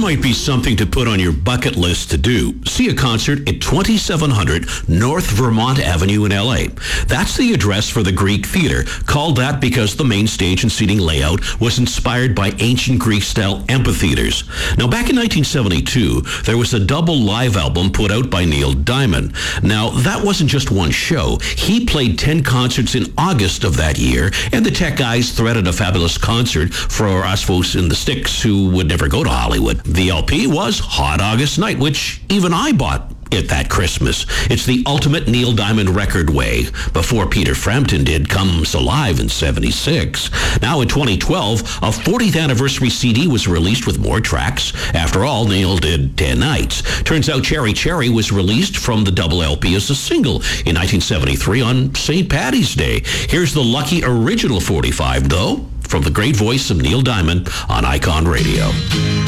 might be something to put on your bucket list to do. See a concert at 2700 North Vermont Avenue in LA. That's the address for the Greek Theater, called that because the main stage and seating layout was inspired by ancient Greek-style amphitheaters. Now, back in 1972, there was a double live album put out by Neil Diamond. Now, that wasn't just one show. He played 10 concerts in August of that year, and the Tech Guys threaded a fabulous concert for us folks in the sticks who would never go to Hollywood. The LP was Hot August Night, which even I bought it that Christmas. It's the ultimate Neil Diamond record way, before Peter Frampton did Comes Alive in 76. Now in 2012, a 40th anniversary CD was released with more tracks. After all, Neil did 10 nights. Turns out Cherry Cherry was released from the double LP as a single in 1973 on St. Paddy's Day. Here's the lucky original 45, though, from the great voice of Neil Diamond on Icon Radio.